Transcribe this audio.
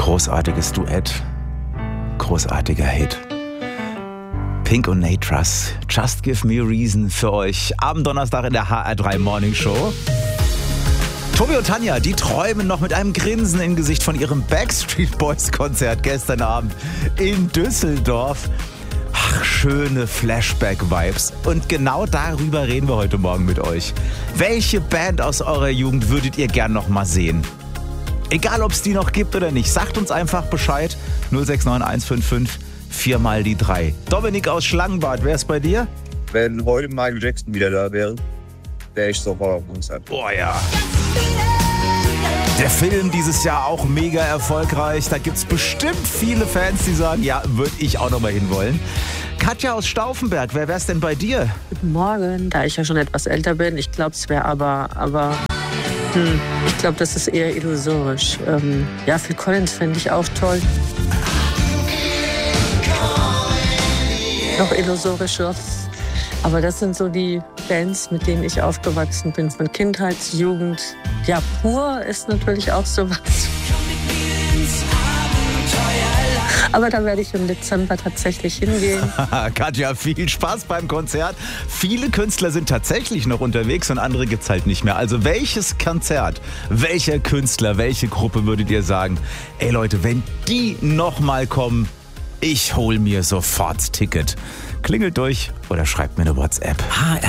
Großartiges Duett. Großartiger Hit. Pink und Nate Russ. Just Give Me a Reason für euch. Am Donnerstag in der HR3 Morning Show. Tobi und Tanja, die träumen noch mit einem Grinsen im Gesicht von ihrem Backstreet Boys Konzert gestern Abend in Düsseldorf. Ach, schöne Flashback-Vibes. Und genau darüber reden wir heute Morgen mit euch. Welche Band aus eurer Jugend würdet ihr gern noch mal sehen? Egal, ob es die noch gibt oder nicht, sagt uns einfach Bescheid. 069155 4 mal die 3. Dominik aus Schlangenbad, wer ist bei dir? Wenn heute Michael Jackson wieder da wäre, wäre ich sofort auf Konzert. Oh ja. Der Film dieses Jahr auch mega erfolgreich. Da gibt es bestimmt viele Fans, die sagen, ja, würde ich auch noch mal hinwollen. Katja aus Stauffenberg, wer wär's denn bei dir? Guten Morgen, da ich ja schon etwas älter bin. Ich glaube, es wäre ich glaube, das ist eher illusorisch. Ja, Phil Collins fände ich auch toll. Noch illusorischer. Aber das sind so die Bands, mit denen ich aufgewachsen bin. Von Kindheit, Jugend. Ja, Pur ist natürlich auch sowas. Aber da werde ich im Dezember tatsächlich hingehen. Katja, viel Spaß beim Konzert. Viele Künstler sind tatsächlich noch unterwegs und andere gibt's halt nicht mehr. Also welches Konzert, welcher Künstler, welche Gruppe würdet ihr sagen, ey Leute, wenn die nochmal kommen, ich hol mir sofort Ticket. Klingelt durch oder schreibt mir eine WhatsApp.